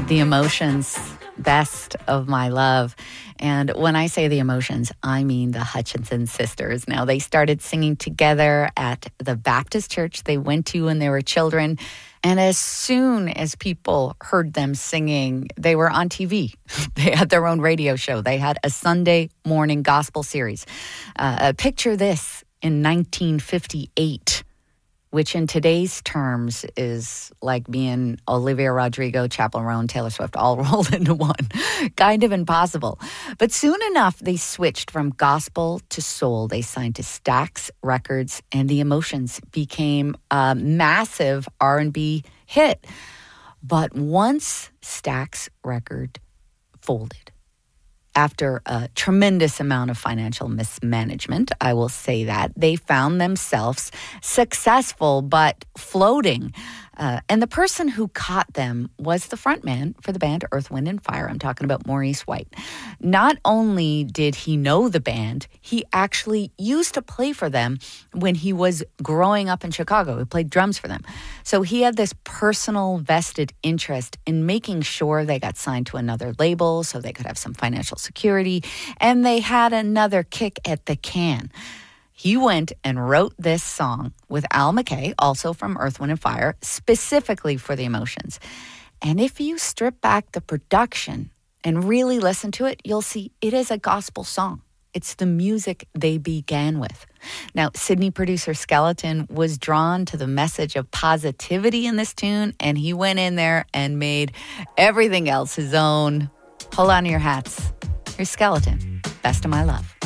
The Emotions, Best of My Love. And when I say The Emotions, I mean the Hutchinson sisters. Now, they started singing together at the Baptist church they went to when they were children. And as soon as people heard them singing, they were on TV. They had their own radio show. They had a Sunday morning gospel series. Picture this in 1958. Which in today's terms is like being Olivia Rodrigo, Chappell Roan, Taylor Swift, all rolled into one. Kind of impossible. But soon enough, they switched from gospel to soul. They signed to Stax Records, and The Emotions became a massive R&B hit. But once Stax Record folded, after a tremendous amount of financial mismanagement, I will say that, they found themselves successful but floating. And the person who caught them was the frontman for the band Earth, Wind & Fire. I'm talking about Maurice White. Not only did he know the band, he actually used to play for them when he was growing up in Chicago. He played drums for them. So he had this personal vested interest in making sure they got signed to another label so they could have some financial security, and they had another kick at the can. He went and wrote this song with Al McKay, also from Earth, Wind & Fire, specifically for The Emotions. And if you strip back the production and really listen to it, you'll see it is a gospel song. It's the music they began with. Now, Sydney producer Skeleton was drawn to the message of positivity in this tune, and he went in there and made everything else his own. Hold on to your hats. Here's Skeleton, Best of My Love.